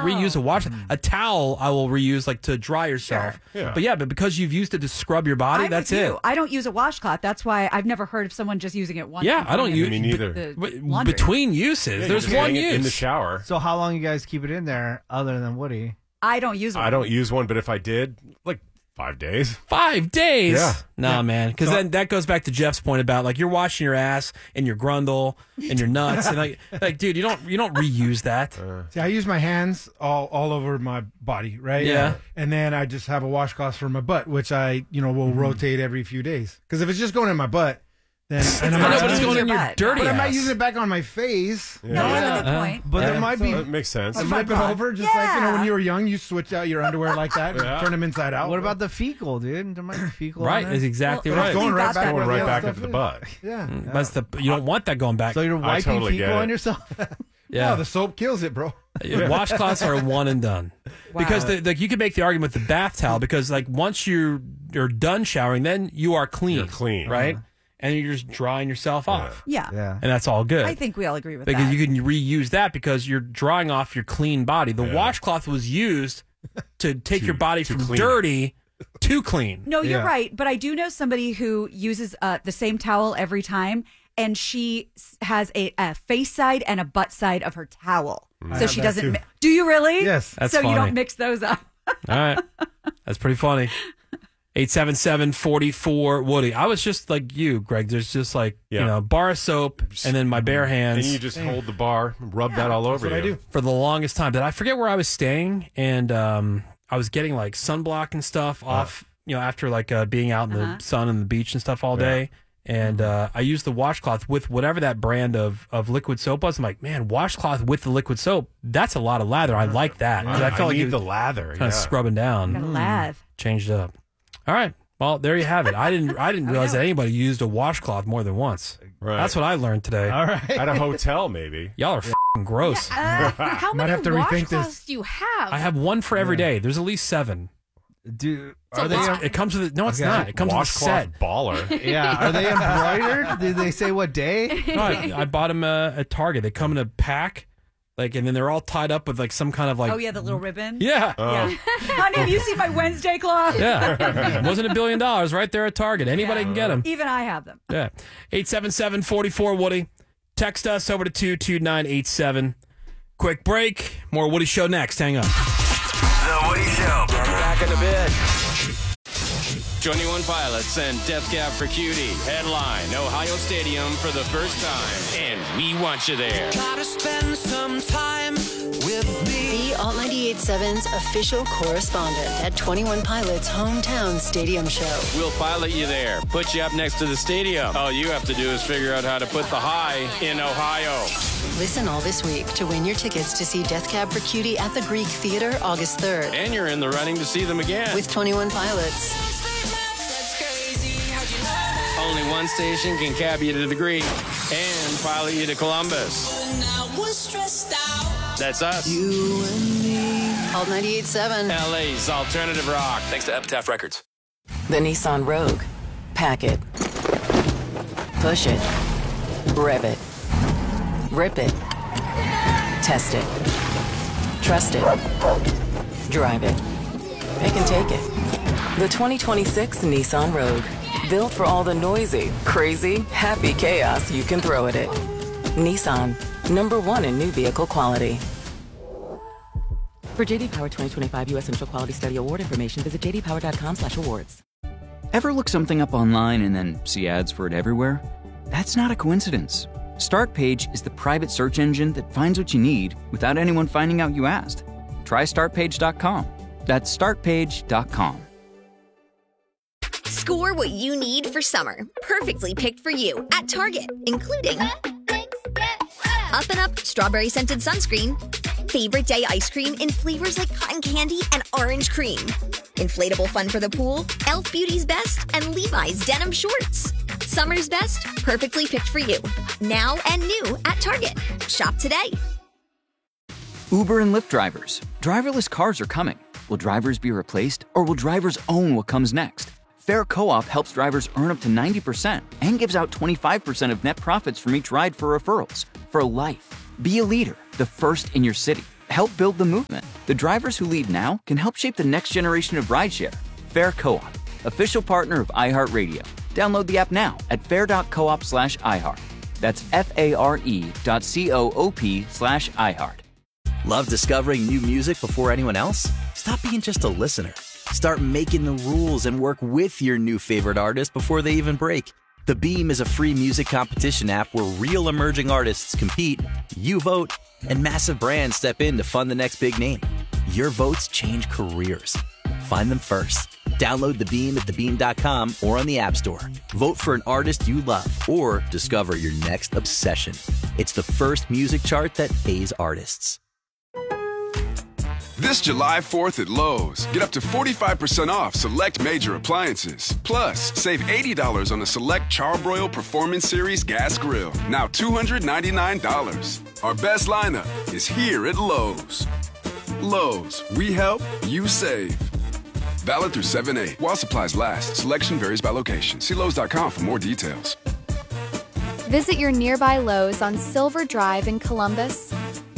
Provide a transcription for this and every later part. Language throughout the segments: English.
reuse a washcloth. A towel I will reuse like to dry yourself. Sure. Yeah. But because you've used it to scrub your body, I'm that's with it. you. I don't use a washcloth. That's why I've never heard of someone just using it once. Yeah, I don't use Me neither. between uses. Yeah, there's you just one hang it use in the shower. So how long you guys keep it in there other than Woody? I don't use one. I don't use one, but if I did, like 5 days. 5 days? Yeah. Nah, man. Because then that goes back to Jeff's point about like you're washing your ass and your grundle and your nuts and like dude, you don't reuse that. See, I use my hands all over my body, right? Yeah. And then I just have a washcloth for my butt, which I will rotate every few days. Because if it's just going in my butt, then and I know, but it's going in your butt. dirty but ass. I'm not using it back on my face. No, that's a good point. But there might be. That makes sense. I flip it over, just like when you were young, you switch out your underwear like that, and turn them inside out. What about the fecal, dude? There might be fecal. Right, on there. is exactly Well, right. going right got back, that. Going where right the back other into the stuff butt. is. Yeah. That's you don't want that going back. So you're wiping totally get fecal it. on yourself? yeah. No, the soap kills it, bro. Washcloths are one and done. Because you can make the argument with the bath towel because like once you're done showering, then you are clean. You're clean. Right? And you're just drying yourself off. Yeah. Yeah. And that's all good. I think we all agree with because that. you can reuse that because you're drying off your clean body. The washcloth was used to take your body from clean dirty to clean. No, you're Yeah. right. But I do know somebody who uses the same towel every time, and she has a face side and a butt side of her towel. So she that doesn't. too. Do you really? Yes. That's so you funny. don't mix those up. All right. That's pretty funny. 877-44 Woody. I was just like you, Greg. There's just like, bar of soap and then my bare hands. And you just hold the bar, rub that all over That's what you. I do. For the longest time. Did I forget where I was staying? And I was getting like sunblock and stuff off, after like being out in the sun and the beach and stuff all day. And I used the washcloth with whatever that brand of liquid soap was. I'm like, man, washcloth with the liquid soap, that's a lot of lather. I like that. 'Cause I felt like need it the was lather. kind of scrubbing down. Got a lath. Changed it up. All right. Well, there you have it. I didn't realize that anybody used a washcloth more than once. Right. That's what I learned today. All right. At a hotel, maybe. Y'all are f***ing gross. How Might many have to rethink washcloths this. do you have? I have one for every day. There's at least 7. Are they? It comes with it. No, it's Okay. not. It comes with a set. Washcloth baller. Yeah. Are they embroidered? Did they say what day? No, I bought them at Target. They come in a pack, and then they're all tied up with some kind of Oh yeah, the little ribbon. Yeah. Yeah. Honey, have you seen my Wednesday cloth? Yeah. Wasn't $1 billion right there at Target. Anybody can get them. Even I have them. Yeah. 877-44 Woody. Text us over to 22987. Quick break. More Woody Show next. Hang on. The Woody Show. Back in a bit. 21 Pilots and Death Cab for Cutie. Headline, Ohio Stadium for the first time. And we want you there. Gotta spend some time with me. The Alt 98.7's official correspondent at 21 Pilots' hometown stadium show. We'll pilot you there, put you up next to the stadium. All you have to do is figure out how to put the high in Ohio. Listen all this week to win your tickets to see Death Cab for Cutie at the Greek Theater August 3rd. And you're in the running to see them again. With 21 Pilots. Only one station can cab you to the Greek and pilot you to Columbus. That's us. You and me. Alt 98.7. LA's alternative rock. Thanks to Epitaph Records. The Nissan Rogue. Pack it. Push it. Rev it. Rip it. Test it. Trust it. Drive it. It can take it. The 2026 Nissan Rogue. Built for all the noisy, crazy, happy chaos you can throw at it. Nissan. #1 in new vehicle quality. For JD Power 2025 U.S. Initial Quality Study Award information, visit jdpower.com/awards. Ever look something up online and then see ads for it everywhere? That's not a coincidence. Startpage is the private search engine that finds what you need without anyone finding out you asked. Try startpage.com. That's startpage.com. Score what you need for summer. Perfectly picked for you at Target, including Up and Up Strawberry Scented Sunscreen, Favorite Day Ice Cream in flavors like cotton candy and orange cream, Inflatable Fun for the Pool, Elf Beauty's Best, and Levi's Denim Shorts. Summer's best, perfectly picked for you. Now and new at Target. Shop today. Uber and Lyft drivers. Driverless cars are coming. Will drivers be replaced, or will drivers own what comes next? Fair Co-op helps drivers earn up to 90% and gives out 25% of net profits from each ride for referrals. For life. Be a leader, the first in your city. help build the movement. The drivers who lead now can help shape the next generation of rideshare. Fair Co-op, official partner of iHeartRadio. Download the app now at fair.coop/iHeart. That's FARE.coop/iHeart. Love discovering new music before anyone else? Stop being just a listener. Start making the rules and work with your new favorite artist before they even break. The Beam is a free music competition app where real emerging artists compete, you vote, and massive brands step in to fund the next big name. Your votes change careers. Find them first. Download The Beam at thebeam.com or on the App Store. Vote for an artist you love or discover your next obsession. It's the first music chart that pays artists. This July 4th at Lowe's, get up to 45% off select major appliances. Plus, save $80 on the select Charbroil Performance Series gas grill, now $299. Our best lineup is here at Lowe's. Lowe's, we help, you save. Valid through 7/8. While supplies last, selection varies by location. See Lowe's.com for more details. Visit your nearby Lowe's on Silver Drive in Columbus.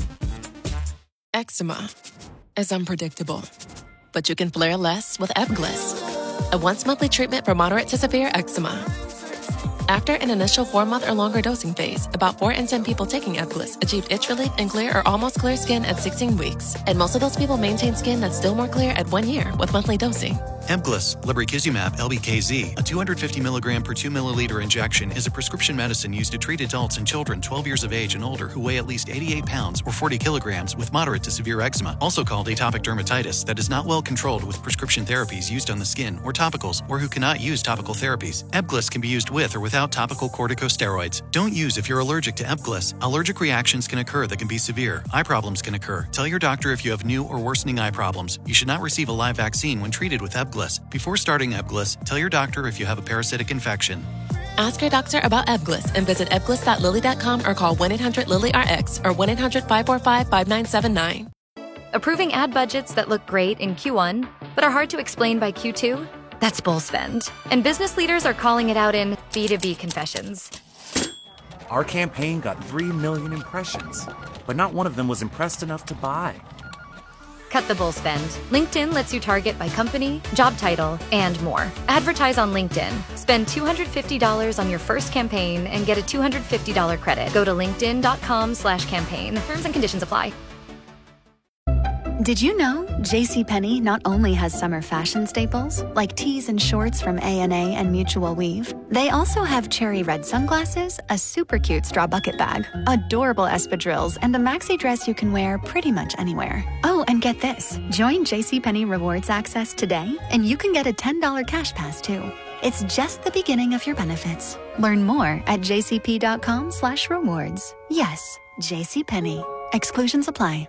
Eczema is unpredictable, but you can flare less with Ebglyss, a once-monthly treatment for moderate to severe eczema. After an initial 4-month or longer dosing phase, about 4 in 10 people taking Ebglyss achieved itch relief and clear or almost clear skin at 16 weeks. And most of those people maintain skin that's still more clear at 1 year with monthly dosing. Ebglyss, lebrikizumab LBKZ, a 250 milligram per 2 milliliter injection, is a prescription medicine used to treat adults and children 12 years of age and older who weigh at least 88 pounds or 40 kilograms with moderate to severe eczema, also called atopic dermatitis, that is not well controlled with prescription therapies used on the skin or topicals, or who cannot use topical therapies. Ebglyss can be used with or without topical corticosteroids. Don't use if you're allergic to Ebglyss. Allergic reactions can occur that can be severe. Eye problems can occur. Tell your doctor if you have new or worsening eye problems. You should not receive a live vaccine when treated with Ebglyss. Before starting Ebglyss, tell your doctor if you have a parasitic infection. Ask your doctor about Ebglyss and visit ebglyss.lilly.com or call 1-800-LILY-RX or 1-800-545-5979. Approving ad budgets that look great in Q1 but are hard to explain by Q2? That's bull spend. And business leaders are calling it out in B2B confessions. Our campaign got 3 million impressions, but not one of them was impressed enough to buy. Cut the bull spend. LinkedIn lets you target by company, job title, and more. Advertise on LinkedIn. Spend $250 on your first campaign and get a $250 credit. Go to linkedin.com/campaign. Terms and conditions apply. Did you know JCPenney not only has summer fashion staples like tees and shorts from A&A and Mutual Weave, they also have cherry red sunglasses, a super cute straw bucket bag, adorable espadrilles, and a maxi dress you can wear pretty much anywhere. Oh, and get this. Join JCPenney Rewards Access today, and you can get a $10 cash pass too. It's just the beginning of your benefits. Learn more at jcp.com/rewards. Yes, JCPenney. Exclusions apply.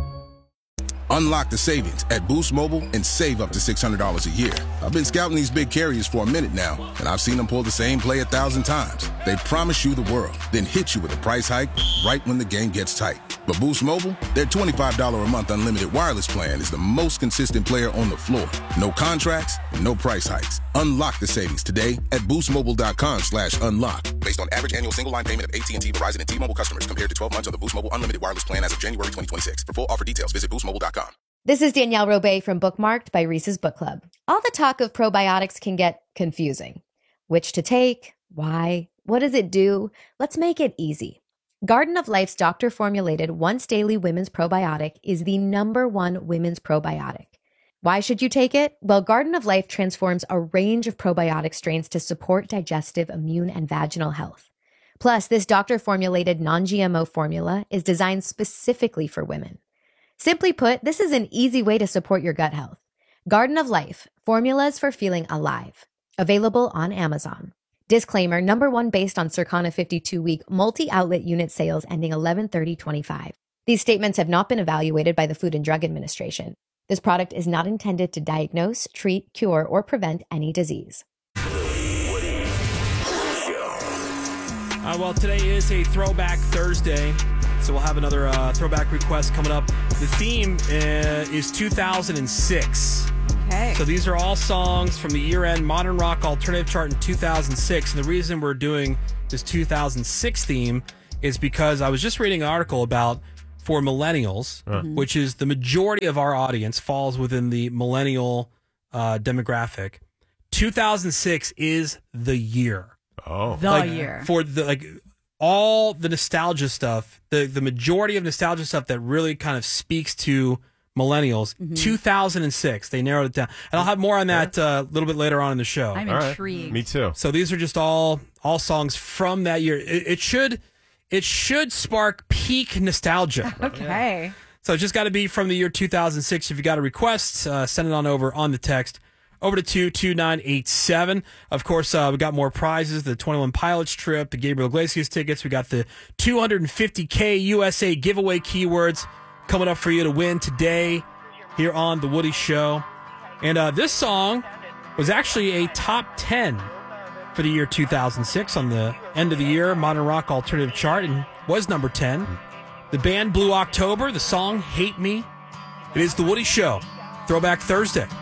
Unlock the savings at Boost Mobile and save up to $600 a year. I've been scouting these big carriers for a minute now, and I've seen them pull the same play 1,000 times. They promise you the world, then hit you with a price hike right when the game gets tight. But Boost Mobile, their $25 a month unlimited wireless plan is the most consistent player on the floor. No contracts, no price hikes. Unlock the savings today at boostmobile.com/unlock. Based on average annual single line payment of AT&T, Verizon, and T-Mobile customers compared to 12 months of the Boost Mobile unlimited wireless plan as of January 2026. For full offer details, visit boostmobile.com. This is Danielle Robay from Bookmarked by Reese's Book Club. All the talk of probiotics can get confusing. Which to take? Why? What does it do? Let's make it easy. Garden of Life's doctor-formulated once-daily women's probiotic is the #1 women's probiotic. Why should you take it? Well, Garden of Life transforms a range of probiotic strains to support digestive, immune, and vaginal health. Plus, this doctor-formulated non-GMO formula is designed specifically for women. Simply put, this is an easy way to support your gut health. Garden of Life, formulas for feeling alive. Available on Amazon. Disclaimer, #1 based on Circana 52-week multi-outlet unit sales ending 11/30/25. These statements have not been evaluated by the Food and Drug Administration. This product is not intended to diagnose, treat, cure, or prevent any disease. Well, today is a Throwback Thursday, so we'll have another throwback request coming up. The theme is 2006. Okay. So these are all songs from the year-end Modern Rock Alternative Chart in 2006. And the reason we're doing this 2006 theme is because I was just reading an article about for millennials, which is the majority of our audience falls within the millennial demographic. 2006 is the year. Oh, the year for all the nostalgia stuff. The majority of nostalgia stuff that really kind of speaks to millennials. 2006, they narrowed it down, and I'll have more on that a little bit later on in the show. I'm intrigued. Me too. So these are just all songs from that year. It should spark peak nostalgia. Okay. So it's just got to be from the year 2006. If you got a request, send it on over on the text over to 22987. Of course, we got more prizes: the 21 Pilots trip, the Gabriel Iglesias tickets. We got the $250K USA giveaway keywords coming up for you to win today here on The Woody Show. And this song was actually a top 10 for the year 2006 on the end of the year Modern Rock Alternative chart, and was number 10. The band Blue October, the song Hate Me. It is The Woody Show. Throwback Thursday.